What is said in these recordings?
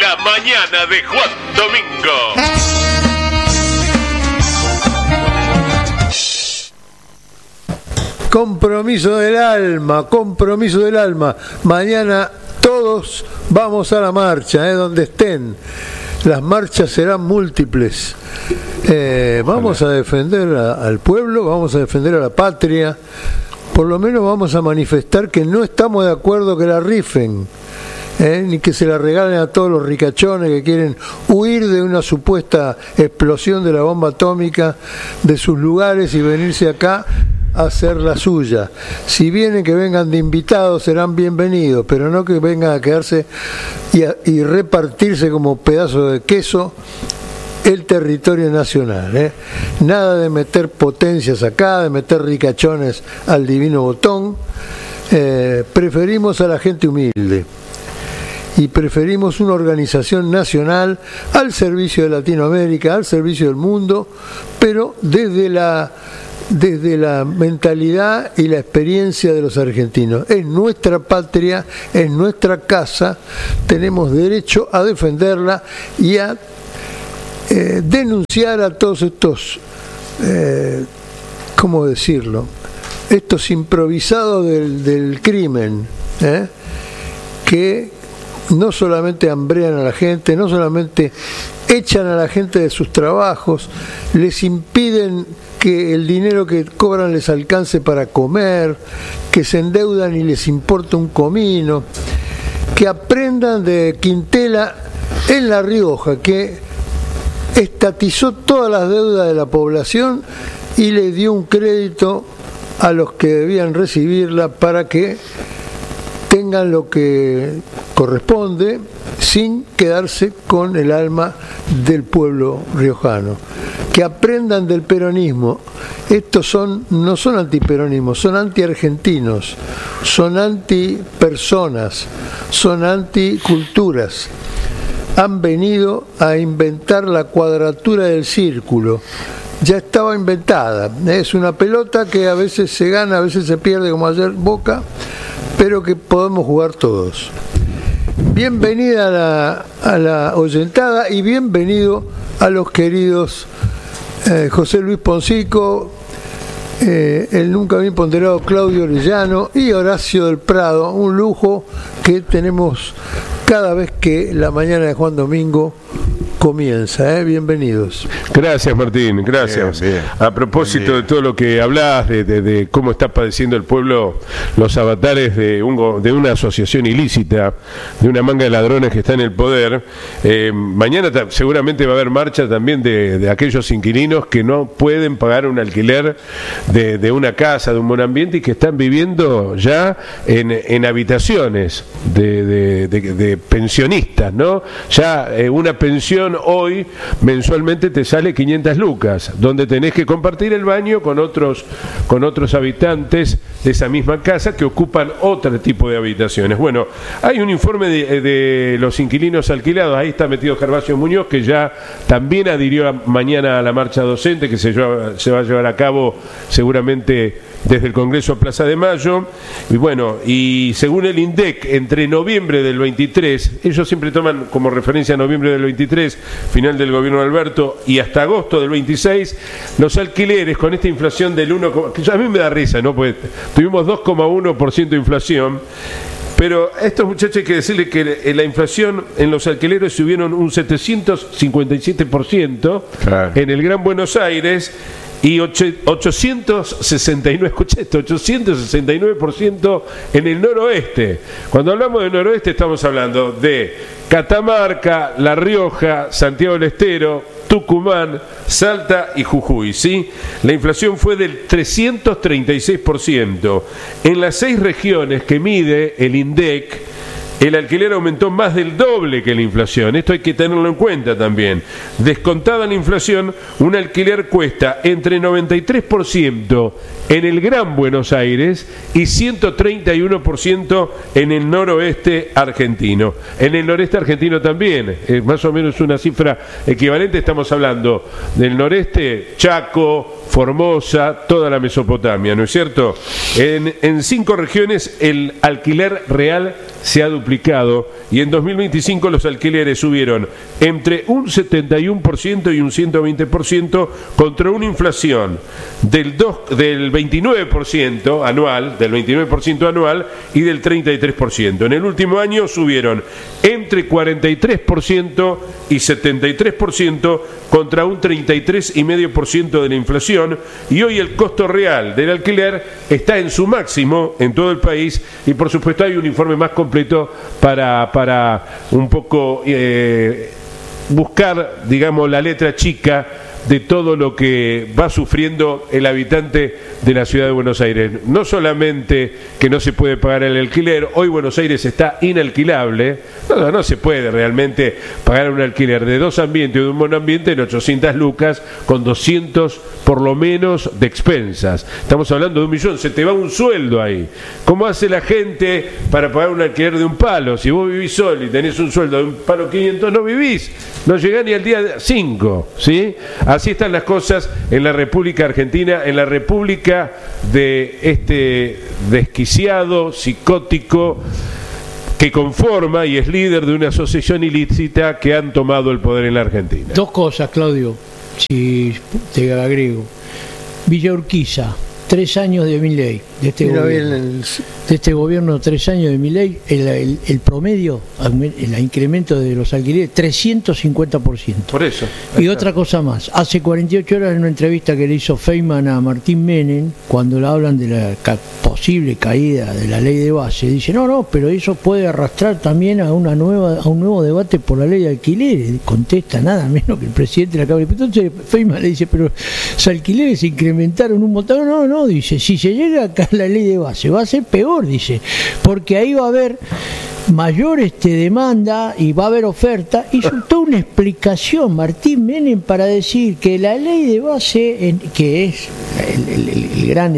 La mañana de Juan Domingo. Compromiso del alma. Mañana todos vamos a la marcha, donde estén. Las marchas serán múltiples. Vamos a defender al pueblo, vamos a defender a la patria. Por lo menos vamos a manifestar que no estamos de acuerdo que la rifen, ni que se la regalen a todos los ricachones que quieren huir de una supuesta explosión de la bomba atómica de sus lugares y venirse acá a hacer la suya. Si vienen, que vengan de invitados, serán bienvenidos, pero no que vengan a quedarse y repartirse como pedazo de queso el territorio nacional. Nada de meter potencias acá, de meter ricachones al divino botón. Preferimos a la gente humilde y preferimos una organización nacional al servicio de Latinoamérica, al servicio del mundo, pero desde la mentalidad y la experiencia de los argentinos. Es nuestra patria, es nuestra casa, tenemos derecho a defenderla y a denunciar a todos estos, ¿cómo decirlo?, estos improvisados del crimen, que no solamente hambrean a la gente, no solamente echan a la gente de sus trabajos, les impiden que el dinero que cobran les alcance para comer, que se endeudan y les importa un comino, que aprendan de Quintela en La Rioja, que estatizó todas las deudas de la población y le dio un crédito a los que debían recibirla para que tengan lo que corresponde sin quedarse con el alma del pueblo riojano. Que aprendan del peronismo. Estos no son antiperonismos, son antiargentinos, son antipersonas, son anticulturas. Han venido a inventar la cuadratura del círculo. Ya estaba inventada. Es una pelota que a veces se gana, a veces se pierde, como ayer Boca, pero que podemos jugar todos. Bienvenida a la oyentada y bienvenido a los queridos José Luis Poncico, el nunca bien ponderado Claudio Orellano y Horacio del Prado. Un lujo que tenemos cada vez que la mañana de Juan Domingo comienza. Bienvenidos. Gracias, Martín, gracias. Bien. A propósito de todo lo que hablás, de cómo está padeciendo el pueblo los avatares de una asociación ilícita, de una manga de ladrones que está en el poder, mañana seguramente va a haber marcha también de aquellos inquilinos que no pueden pagar un alquiler de una casa, de un buen ambiente, y que están viviendo ya en habitaciones de pensionistas, ¿no? Ya una pensión hoy mensualmente te sale 500 lucas, donde tenés que compartir el baño con otros habitantes de esa misma casa que ocupan otro tipo de habitaciones. Bueno, hay un informe de los inquilinos alquilados, ahí está metido Gervasio Muñoz, que ya también adhirió mañana a la marcha docente que se va a llevar a cabo seguramente desde el Congreso a Plaza de Mayo. Y bueno, y según el INDEC, entre noviembre del 23, ellos siempre toman como referencia noviembre del 23, final del gobierno de Alberto, y hasta agosto del 26, los alquileres con esta inflación del 1, que a mí me da risa, ¿no? Pues tuvimos 2,1% de inflación. Pero a estos muchachos hay que decirle que la inflación en los alquileres subieron un 757%, claro, en el Gran Buenos Aires, y 869, escuché esto, 869% en el noroeste. Cuando hablamos del noroeste estamos hablando de Catamarca, La Rioja, Santiago del Estero, Tucumán, Salta y Jujuy, ¿sí? La inflación fue del 336%. En las 6 regiones que mide el INDEC, el alquiler aumentó más del doble que la inflación. Esto hay que tenerlo en cuenta también. Descontada la inflación, un alquiler cuesta entre 93% en el Gran Buenos Aires y 131% en el noroeste argentino. En el noreste argentino también, más o menos una cifra equivalente. Estamos hablando del noreste, Chaco, Formosa, toda la Mesopotamia, ¿no es cierto? En 5 regiones el alquiler real se ha duplicado y en 2025 los alquileres subieron entre un 71% y un 120% contra una inflación del 29% anual y del 33%. En el último año subieron entre 43% y 73% contra un 33,5% de la inflación, y hoy el costo real del alquiler está en su máximo en todo el país, y por supuesto hay un informe más completo para un poco buscar, digamos, la letra chica de todo lo que va sufriendo el habitante de la ciudad de Buenos Aires. No solamente que no se puede pagar el alquiler, hoy Buenos Aires está inalquilable, no se puede realmente pagar un alquiler de 2 ambientes o de un monoambiente en 800 lucas con 200 por lo menos de expensas. Estamos hablando de 1 millón, se te va un sueldo ahí. ¿Cómo hace la gente para pagar un alquiler de un palo? Si vos vivís solo y tenés un sueldo de un palo 500, no vivís, no llegás ni al día 5, ¿sí? Así están las cosas en la República Argentina, en la República de este desquiciado, psicótico, que conforma y es líder de una asociación ilícita que han tomado el poder en la Argentina. 2 cosas, Claudio, si te agrego. Villa Urquiza, 3 años de Milei, de este gobierno, 3 años de Milei, el promedio, el incremento de los alquileres, 350%. Por eso. Y otra cosa más, hace 48 horas en una entrevista que le hizo Feynman a Martín Menem, cuando le hablan de la posible caída de la ley de base, dice, no, pero eso puede arrastrar también a un nuevo debate por la ley de alquileres. Contesta nada menos que el presidente de la Cámara de Diputados. Entonces Feynman le dice, pero los alquileres se incrementaron un montón. No, dice, si se llega acá a la ley de base va a ser peor, dice, porque ahí va a haber mayor demanda y va a haber oferta. Hizo toda una explicación Martín Menem para decir que la ley de base, que es el gran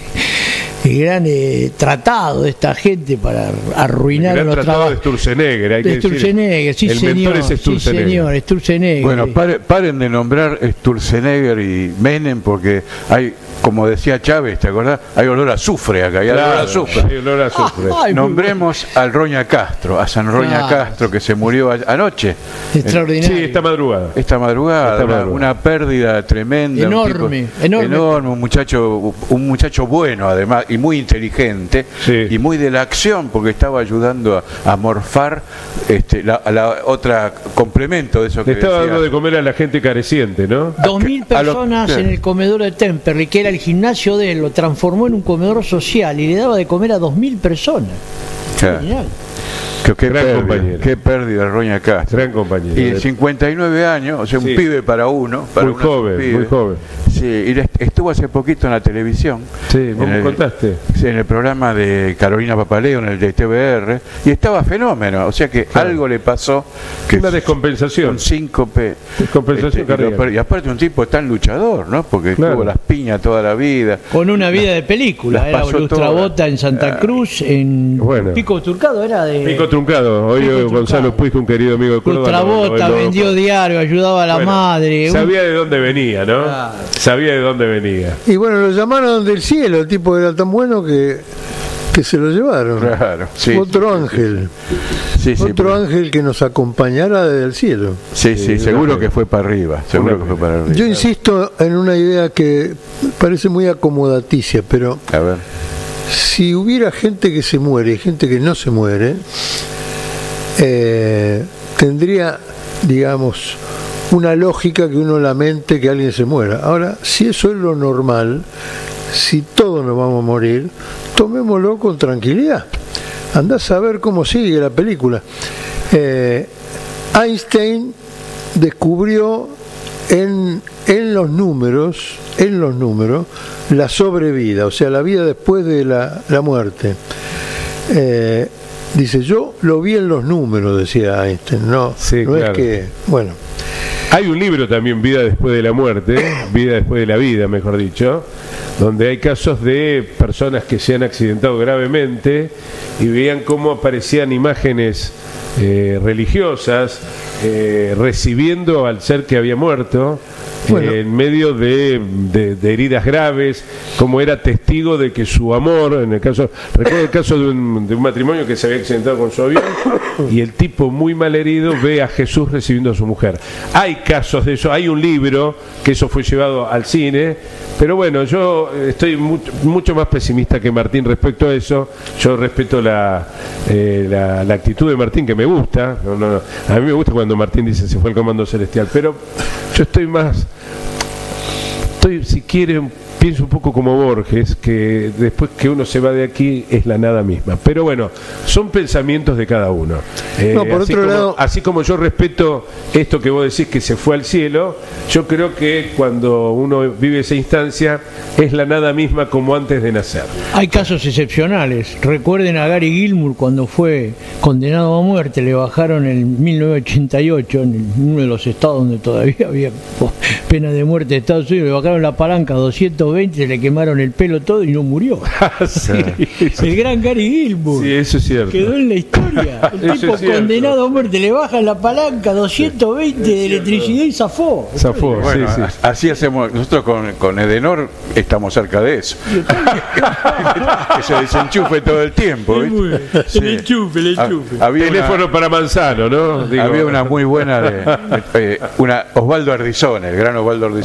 tratado de esta gente para arruinar los trabajos. De Sturzenegger, hay que decir. Sturzenegger, sí, señor. Sí, señor, Sturzenegger. Bueno, paren de nombrar Sturzenegger y Menem, porque hay, como decía Chávez, ¿te acordás? Hay olor a azufre acá, hay olor a azufre. Nombremos al Roña Castro, a San Roña Castro, que se murió anoche. Extraordinario. Sí, esta madrugada. Una pérdida tremenda. Enorme. Un muchacho bueno, además, y muy inteligente, sí, y muy de la acción, porque estaba ayudando a morfar a la otra complemento de eso que estaba dando de comer a la gente careciente, ¿no? 2.000 personas en el comedor de Temperley, que era el gimnasio de él, lo transformó en un comedor social y le daba de comer a 2.000 personas. Genial. Qué pérdida, Roña Castro. Gran compañero. Y de 59 años, o sea, un pibe para uno. Muy joven. Sí, y estuvo hace poquito en la televisión. Sí, vos me contaste. Sí, en el programa de Carolina Papaleo, en el de TVR, y estaba fenómeno. O sea que algo le pasó. Que una descompensación. Un síncope. Descompensación cardíaca. Y aparte un tipo tan luchador, ¿no? Porque tuvo las piñas toda la vida. Con una vida de película. Era Lustrabota en Santa Cruz, en Pico Turcado, era de... Pico Truncado, hoy Gonzalo Puig, un querido amigo de Córdoba. Lustrabota, vendió diario, ayudaba a la madre. Sabía de dónde venía, ¿no? Sabía de dónde venía. Y bueno, lo llamaron del cielo, el tipo era tan bueno que se lo llevaron. Claro, sí, otro ángel. Sí, otro ángel que nos acompañara desde el cielo. Sí, seguro que fue para arriba. Yo insisto en una idea que parece muy acomodaticia, pero a ver, si hubiera gente que se muere y gente que no se muere, tendría, digamos, una lógica que uno lamente que alguien se muera. Ahora, si eso es lo normal, si todos nos vamos a morir, tomémoslo con tranquilidad. Andás a ver cómo sigue la película. Einstein descubrió en los números la sobrevida, o sea, la vida después de la muerte. Dice, yo lo vi en los números, decía Einstein, no claro. Es que, bueno. Hay un libro también, Vida después de la muerte, Vida después de la vida, mejor dicho, donde hay casos de personas que se han accidentado gravemente y veían cómo aparecían imágenes religiosas recibiendo al ser que había muerto, en medio de heridas graves, como era testigo de que su amor, recuerdo el caso de un matrimonio que se había accidentado con su avión y el tipo muy mal herido ve a Jesús recibiendo a su mujer. Hay casos de eso, hay un libro que eso fue llevado al cine, pero bueno, yo estoy mucho más pesimista que Martín respecto a eso. Yo respeto la actitud de Martín, que me gusta. A mí me gusta cuando Martín dice se fue el comando celestial, pero yo estoy, si quieren, pienso un poco como Borges, que después que uno se va de aquí es la nada misma. Pero bueno, son pensamientos de cada uno. Por otro lado, así como yo respeto esto que vos decís que se fue al cielo, yo creo que cuando uno vive esa instancia es la nada misma como antes de nacer. Hay casos excepcionales. Recuerden a Gary Gilmour cuando fue condenado a muerte, le bajaron en 1988 en uno de los estados donde todavía había pena de muerte de Estados Unidos, le bajaron la palanca a 220, se le quemaron el pelo todo y no murió. Sí. El gran Gary Gilmour. Sí, eso es cierto. Quedó en la historia. El tipo condenado a muerte, le bajan la palanca 220 de electricidad y zafó. Bueno, sí. Así hacemos nosotros con Edenor, estamos cerca de eso. Que se desenchufe todo el tiempo, ¿viste? Sí. El enchufe. Había teléfono para Manzano, ¿no? Había una muy buena de Osvaldo Ardizone, el gran Osvaldo Ardizone.